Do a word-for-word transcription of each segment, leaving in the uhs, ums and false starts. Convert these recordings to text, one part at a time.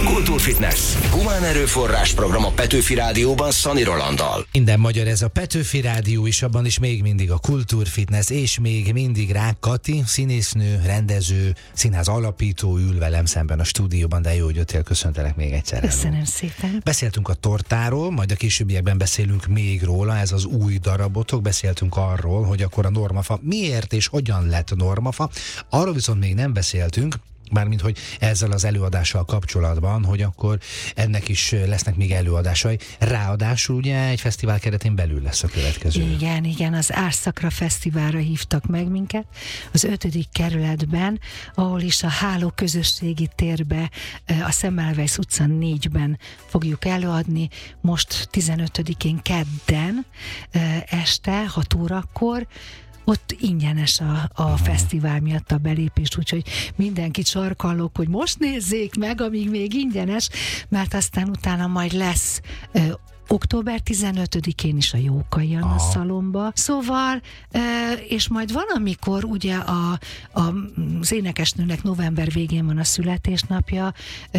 Kultúrfitness. Humán erőforrás program a Petőfi Rádióban Szani Rolanddal. Minden magyar, ez a Petőfi Rádió is, abban is még mindig a Kultúrfitness, és még mindig Rák Kati, színésznő, rendező, színház alapító ül velem szemben a stúdióban, de jó, hogy jöttél, köszöntelek még egyszer. Köszönöm szépen. Beszéltünk a tortáról, majd a későbbiekben beszélünk még róla, ez az új darabotok, beszéltünk arról, hogy akkor a normafa miért és hogyan lett normafa, arról viszont még nem beszéltünk, mármint, hogy ezzel az előadással kapcsolatban, hogy akkor ennek is lesznek még előadásai. Ráadásul ugye egy fesztivál keretén belül lesz a következő. Igen, igen, az Árszakra Fesztiválra hívtak meg minket, az ötödik kerületben, ahol is a Háló közösségi térbe, a Semmelweis utca négyben fogjuk előadni, most tizenötödikén kedden este hat órakor. Ott ingyenes a, a fesztivál miatt a belépés, úgyhogy mindenkit sarkallok, hogy most nézzék meg, amíg még ingyenes, mert aztán utána majd lesz ö, október tizenötödikén is a Jókai Anna szalomba. Szóval, ö, és majd valamikor ugye a, a, az énekesnőnek november végén van a születésnapja, ö,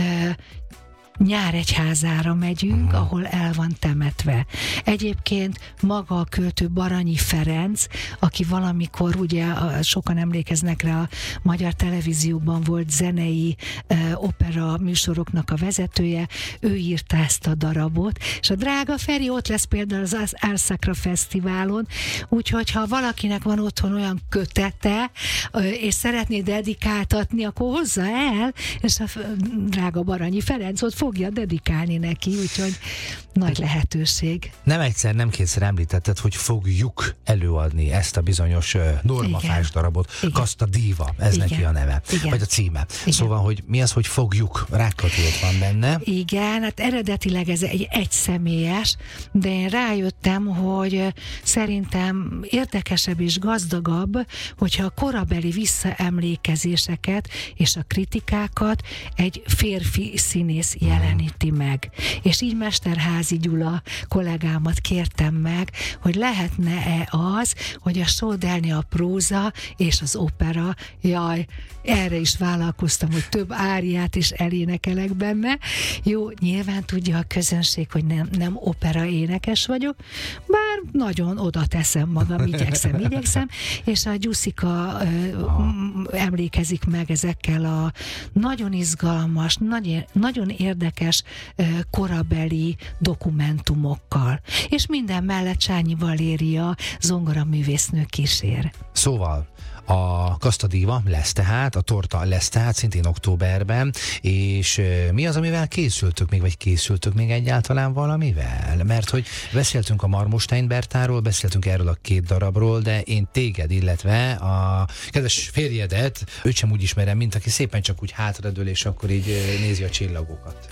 Nyáregyházára megyünk, uh-huh. ahol el van temetve. Egyébként maga a költő Baranyi Ferenc, aki valamikor, ugye a, sokan emlékeznek rá, a Magyar Televízióban volt zenei uh, opera műsoroknak a vezetője, ő írta ezt a darabot, és a drága Feri ott lesz például az Árszakra Fesztiválon, úgyhogy ha valakinek van otthon olyan kötete, uh, és szeretné dedikáltatni, akkor hozza el, és a drága Baranyi Ferenc ott fogja dedikálni neki, úgyhogy nagy lehetőség. Nem egyszer, nem kétszer említetted, hogy fogjuk előadni ezt a bizonyos uh, normafás Igen. darabot. Igen. Kaszta Díva, ez Igen. neki a neve, Igen. vagy a címe. Igen. Szóval, hogy mi az, hogy fogjuk? Rák Kati ott van benne. Igen, hát eredetileg ez egy egyszemélyes, de én rájöttem, hogy szerintem érdekesebb és gazdagabb, hogyha a korabeli visszaemlékezéseket és a kritikákat egy férfi színész jeleníti meg. És így Mesterházy Gyula kollégámat kértem meg, hogy lehetne-e az, hogy a sódelni a próza és az opera, jaj, erre is vállalkoztam, hogy több áriát is elénekelek benne. Jó, nyilván tudja a közönség, hogy nem, nem opera énekes vagyok, bár nagyon oda teszem magam, igyekszem, igyekszem, és a Gyuszika ö, emlékezik meg ezekkel a nagyon izgalmas, nagy, nagyon érdekes ö, korabeli dokumentumokkal. És minden mellett Csányi Valéria zongoraművésznő kísér. Szóval a Kaszta Díva lesz tehát, a torta lesz tehát szintén októberben, és mi az, amivel készültök még, vagy készültök még egyáltalán valamivel? Mert hogy beszéltünk a Marmosstein Bertáról, beszéltünk erről a két darabról, de én téged, illetve a kedves férjedet, őt sem úgy ismerem, mint aki szépen csak úgy hátradől, és akkor így nézi a csillagokat.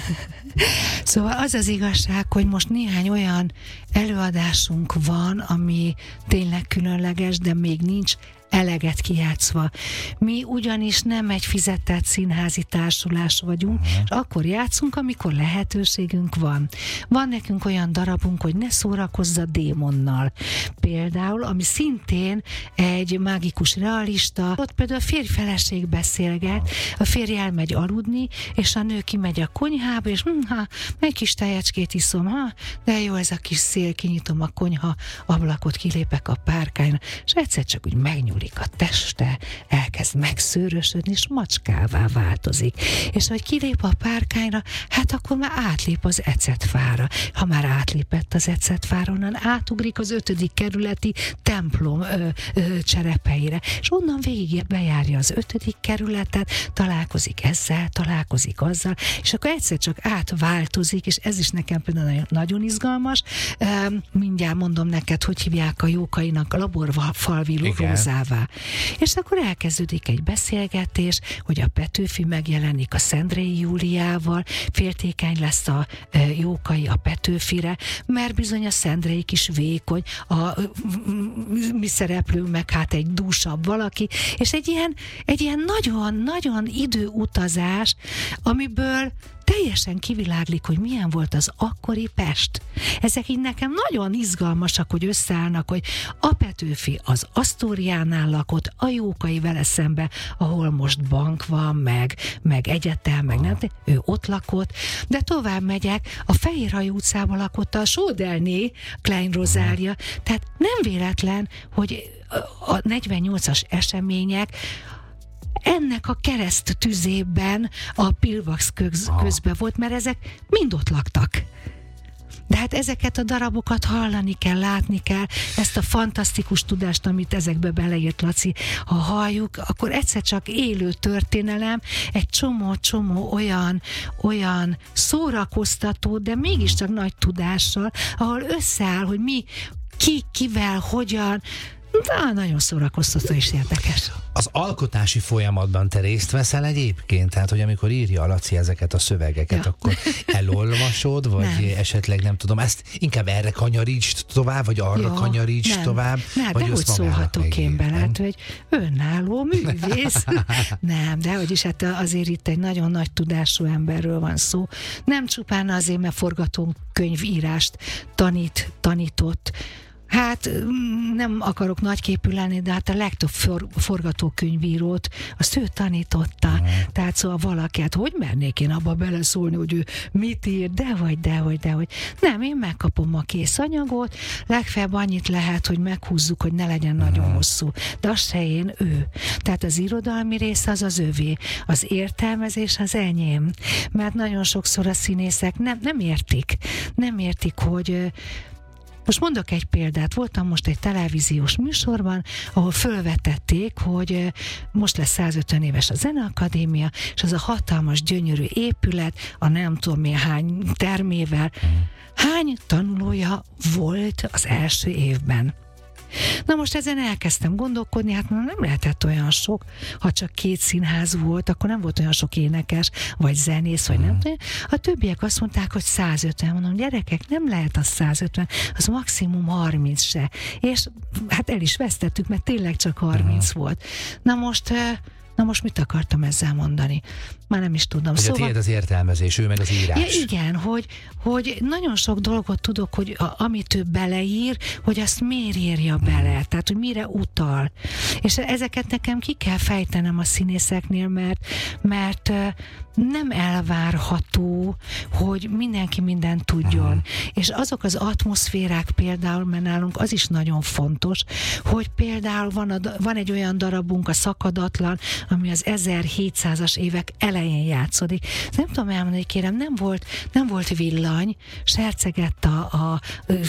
Szóval az az igazság, hogy most néhány olyan előadásunk van, ami tényleg különleges, de még nincs eleget kijátszva. Mi ugyanis nem egy fizetett színházi társulás vagyunk, uh-huh. és akkor játszunk, amikor lehetőségünk van. Van nekünk olyan darabunk, hogy Ne szórakozz a démonnal. Például, ami szintén egy mágikus realista, ott például a férj-feleség beszélget, a férj elmegy aludni, és a nő kimegy a konyhába, és hm, ha, egy kis tejecskét iszom, ha, de jó ez a kis szél, kinyitom a konyha ablakot, kilépek a párkányra, és egyszer csak úgy megnyúlik a teste, elkezd megszőrösödni, és macskává változik. És hogy kilép a párkányra, hát akkor már átlép az ecetfára. Ha már átlépett az ecetfára, onnan átugrik az ötödik kerületi templom ö, ö, cserepeire. És onnan végig bejárja az ötödik kerületet, találkozik ezzel, találkozik azzal, és akkor egyszer csak átváltozik, és ez is nekem például nagyon, nagyon izgalmas. Ö, mindjárt mondom neked, hogy hívják a Jókainak a laborfalvi rózává. És akkor elkezdődik egy beszélgetés, hogy a Petőfi megjelenik a Szendrei Júliával, féltékeny lesz a e, Jókai a Petőfire, mert bizony a Szendreik is vékony, a mi szereplőnk meg hát egy dúsabb valaki, és egy ilyen, egy ilyen nagyon-nagyon időutazás, amiből teljesen kiviláglik, hogy milyen volt az akkori Pest. Ezek így nekem nagyon izgalmasak, hogy összeállnak, hogy a Petőfi az Asztóriánál lakott, a Jókai vele szembe, ahol most bank van, meg, meg egyetem, meg nem, ő ott lakott, de tovább megyek, a Fehérhajó utcában lakott a Sódelné, Klein Rozália, tehát nem véletlen, hogy a negyvennyolcas események ennek a kereszt tüzében a Pilvax köz, közben volt, mert ezek mind ott laktak. De hát ezeket a darabokat hallani kell, látni kell, ezt a fantasztikus tudást, amit ezekbe beleírt Laci, ha halljuk, akkor egyszer csak élő történelem, egy csomó-csomó olyan, olyan szórakoztató, de mégiscsak nagy tudással, ahol összeáll, hogy mi, ki, kivel, hogyan, de nagyon szórakoztató és érdekes. Az alkotási folyamatban te részt veszel egyébként? Tehát, hogy amikor írja a Laci ezeket a szövegeket, ja. akkor elolvasod, vagy nem. esetleg nem tudom, ezt inkább erre kanyarítsd tovább, vagy arra ja, kanyarítsd nem. tovább? Nem, de hogy szólhatok én bele, hát, hogy önálló művész. Nem, de hogy is, hát azért itt egy nagyon nagy tudású emberről van szó. Nem csupán azért, mert forgatókönyvírást tanít, tanított. Hát nem akarok nagyképű lenni, de hát a legtöbb for, forgatókönyvírót azt ő tanította. Mm. Tehát szóval valaki, hát hogy mernék én abba beleszólni, hogy ő mit ír, dehogy, dehogy, dehogy. Nem, én megkapom a kész anyagot, legfeljebb annyit lehet, hogy meghúzzuk, hogy ne legyen nagyon hosszú. De az se én, ő. Tehát az irodalmi rész az az övé, az értelmezés az enyém. Mert nagyon sokszor a színészek nem, nem értik. Nem értik, hogy most mondok egy példát, voltam most egy televíziós műsorban, ahol fölvetették, hogy most lesz százötven éves a Zeneakadémia, és az a hatalmas, gyönyörű épület, a nem tudom mi hány termével, hány tanulója volt az első évben. Na most ezen elkezdtem gondolkodni, hát nem lehetett olyan sok, ha csak két színház volt, akkor nem volt olyan sok énekes, vagy zenész, vagy nem tudom. A többiek azt mondták, hogy százötven. Mondom, gyerekek, nem lehet az százötven, az maximum harminc se. És hát el is vesztettük, mert tényleg csak harminc volt. Na most... Na most mit akartam ezzel mondani? Már nem is tudom. Hogy szóval... a tiéd az értelmezés, ő meg az írás. Ja, igen, hogy, hogy nagyon sok dolgot tudok, hogy a, amit ő beleír, hogy azt miért írja bele, tehát hogy mire utal. És ezeket nekem ki kell fejtenem a színészeknél, mert, mert nem elvárható, hogy mindenki mindent tudjon. Uh-huh. És azok az atmoszférák például, mert nálunk az is nagyon fontos, hogy például van, a, van egy olyan darabunk, a Szakadatlan, ami az ezerhétszázas évek elején játszódik. Nem tudom elmondani, kérem, nem volt, nem volt villany, sercegett a, a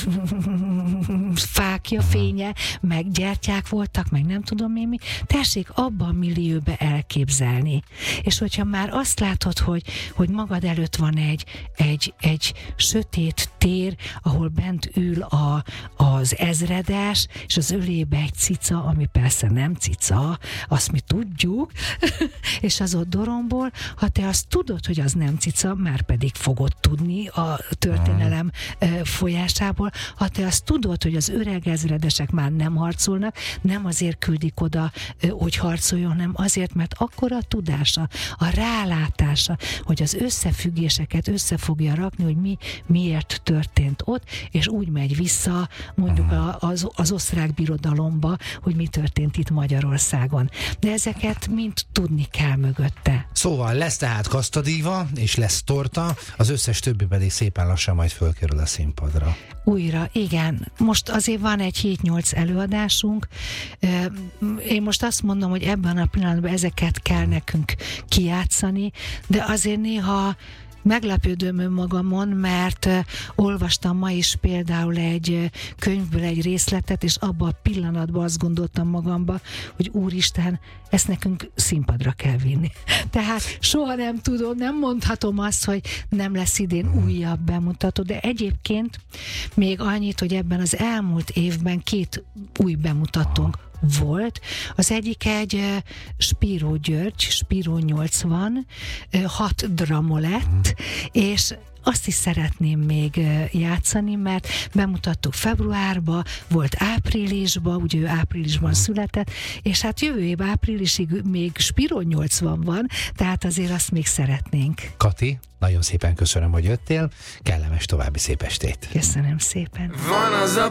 fákja fénye, meg gyertyák voltak, meg nem tudom én mi. Tessék abban a millióbe elképzelni. És hogyha már azt látod, hogy, hogy magad előtt van egy, egy, egy sötét tér, ahol bent ül a, az ezredes, és az ölébe egy cica, ami persze nem cica, azt mi tudjuk, és az ott dorombol, ha te azt tudod, hogy az nem cica, már pedig fogod tudni a történelem folyásából, ha te azt tudod, hogy az öreg ezredesek már nem harcolnak, nem azért küldik oda, hogy harcoljon, hanem azért, mert akkora a tudása, a rálátása, hogy az összefüggéseket össze fogja rakni, hogy mi miért történt ott, és úgy megy vissza mondjuk az, az osztrák birodalomba, hogy mi történt itt Magyarországon. De ezeket mind tudni kell mögötte. Szóval lesz tehát kasztadíva, és lesz torta, az összes többi pedig szépen lassan majd fölkerül a színpadra. Újra, igen. Most azért van egy hét-nyolc előadásunk. Én most azt mondom, hogy ebben a pillanatban ezeket kell nekünk kijátszani, de azért néha meglepődöm önmagamon, mert uh, olvastam ma is például egy uh, könyvből egy részletet, és abban a pillanatban azt gondoltam magamba, hogy úristen, ezt nekünk színpadra kell vinni. Tehát soha nem tudom, nem mondhatom azt, hogy nem lesz idén újabb bemutató, de egyébként még annyit, hogy ebben az elmúlt évben két új bemutatónk volt. Az egyik egy Spiró György, Spiró nyolcvan, hat dramolett, és azt is szeretném még játszani, mert bemutattuk februárba, volt áprilisba, ugye ő áprilisban született, és hát jövő év áprilisig még Spiró nyolcvan van, tehát azért azt még szeretnénk. Kati, nagyon szépen köszönöm, hogy jöttél, kellemes további szép estét. Köszönöm szépen. Van az a